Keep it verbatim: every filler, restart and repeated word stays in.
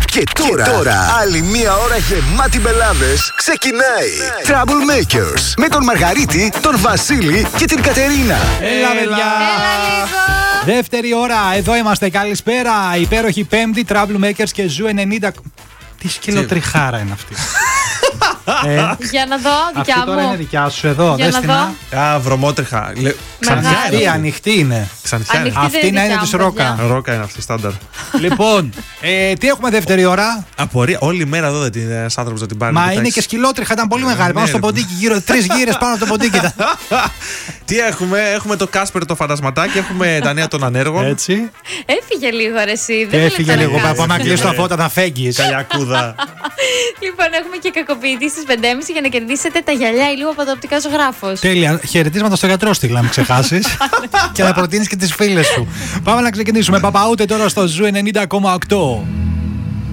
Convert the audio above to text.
Και τώρα, και τώρα άλλη μία ώρα γεμάτη μπελάδες ξεκινάει. Trouble Makers με τον Μαργαρίτη, τον Βασίλη και την Κατερίνα. Έλα, παιδιά! Δεύτερη ώρα, εδώ είμαστε. Καλησπέρα. Υπέροχη Πέμπτη, Trouble Makers και Ζου ενενήντα. Τι σκυλοτριχάρα είναι αυτή. ε, Για να δω, δικιά αυτή μου. Τώρα είναι δικιά σου εδώ. Για να δω. Α, βρωμότριχα. Ξανθιά, ανοιχτή είναι. Ξανθιά είναι. Αυτή να είναι της Ρόκα. Ρόκα είναι αυτή, στάνταρ. Λοιπόν, ε, τι έχουμε δεύτερη ώρα. Απορία, όλη μέρα εδώ δεν είναι ένας άνθρωπος να την πάρει. Μα είναι και σκυλότριχα, ήταν πολύ μεγάλη. Πάνω στο ποντίκι, γύρω τρεις γύρες πάνω από το ποντίκι. Τι έχουμε, έχουμε το Κάσπερ το φαντασματάκι, έχουμε τα νέα των ανέργων. Έτσι. Έφυγε λίγο ρε εσύ. Έφυγε λίγο. Πάμε να κλείσει τα φώτα, θα φέγγεις. Καλιακούδα. Λοιπόν, έχουμε και κακοποιητή στις πέντε και μισή για να κερδίσετε τα γυαλιά ηλίου από το Οπτικά Ζωγράφος. Τέλεια. Χαιρετίσματα στο γιατρό στυλ, να μην ξεχάσεις. Και να προτείνεις και τις φίλες σου. Πάμε να ξεκινήσουμε. Παπαούτε τώρα στο Ζου ενενήντα κόμμα οκτώ.